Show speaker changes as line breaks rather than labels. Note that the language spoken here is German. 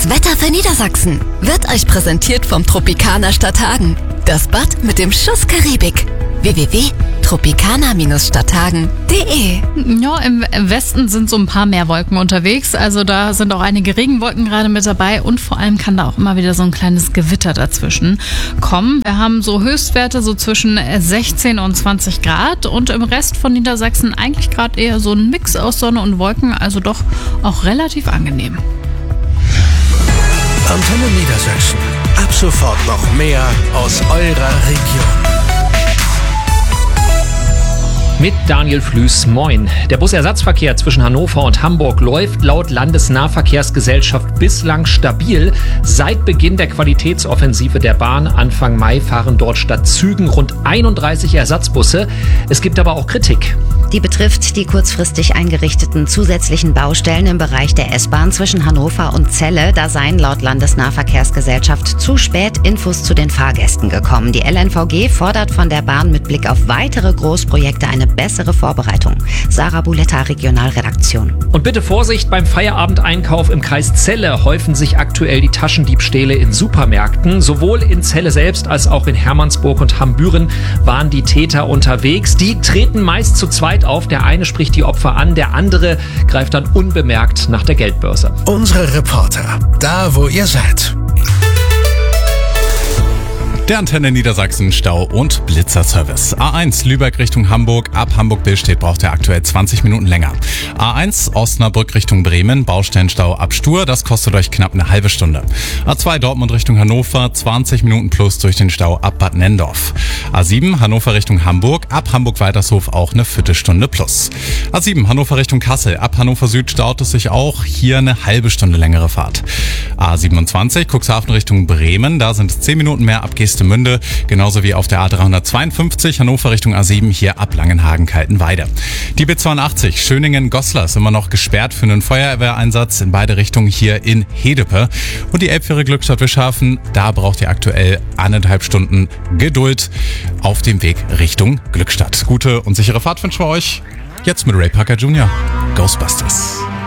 Das Wetter für Niedersachsen wird euch präsentiert vom Tropicana Stadthagen. Das Bad mit dem Schuss Karibik. www.tropicana-stadthagen.de.
Ja, im Westen sind so ein paar mehr Wolken unterwegs. Also da sind auch einige Regenwolken gerade mit dabei und vor allem kann da auch immer wieder so ein kleines Gewitter dazwischen kommen. Wir haben so Höchstwerte so zwischen 16 und 20 Grad und im Rest von Niedersachsen eigentlich gerade eher so ein Mix aus Sonne und Wolken, also doch auch relativ angenehm.
Antenne Niedersachsen. Ab sofort noch mehr aus eurer Region.
Mit Daniel Flüß, moin. Der Busersatzverkehr zwischen Hannover und Hamburg läuft laut Landesnahverkehrsgesellschaft bislang stabil. Seit Beginn der Qualitätsoffensive der Bahn Anfang Mai fahren dort statt Zügen rund 31 Ersatzbusse. Es gibt aber auch Kritik.
Die betrifft die kurzfristig eingerichteten zusätzlichen Baustellen im Bereich der S-Bahn zwischen Hannover und Celle. Da seien laut Landesnahverkehrsgesellschaft zu spät Infos zu den Fahrgästen gekommen. Die LNVG fordert von der Bahn mit Blick auf weitere Großprojekte eine bessere Vorbereitung. Sarah Buletta, Regionalredaktion.
Und bitte Vorsicht, beim Feierabendeinkauf im Kreis Celle häufen sich aktuell die Taschendiebstähle in Supermärkten. Sowohl in Celle selbst als auch in Hermannsburg und Hambüren waren die Täter unterwegs. Die treten meist zu zweit auf. Der eine spricht die Opfer an, der andere greift dann unbemerkt nach der Geldbörse.
Unsere Reporter, da wo ihr seid.
Der Antenne Niedersachsen Stau- und Blitzerservice. A1 Lübeck Richtung Hamburg. Ab Hamburg-Billstedt braucht er aktuell 20 Minuten länger. A1 Osnabrück Richtung Bremen. Baustellenstau ab Stur. Das kostet euch knapp eine halbe Stunde. A2 Dortmund Richtung Hannover. 20 Minuten plus durch den Stau ab Bad Nendorf. A7 Hannover Richtung Hamburg. Ab Hamburg-Waltershof auch eine Viertelstunde plus. A7 Hannover Richtung Kassel. Ab Hannover Süd staut es sich auch. Hier eine halbe Stunde längere Fahrt. A27 Cuxhaven Richtung Bremen. Da sind es 10 Minuten mehr ab Geestemünde, genauso wie auf der A352 Hannover Richtung A7 hier ab Langenhagen-Kaltenweide. Die B82 Schöningen-Goslar ist immer noch gesperrt für einen Feuerwehreinsatz in beide Richtungen hier in Hedepe. Und die Elbfähre Glückstadt-Wischhafen, da braucht ihr aktuell 1,5 Stunden Geduld auf dem Weg Richtung Glückstadt. Gute und sichere Fahrt wünschen wir euch. Jetzt mit Ray Parker Jr. Ghostbusters.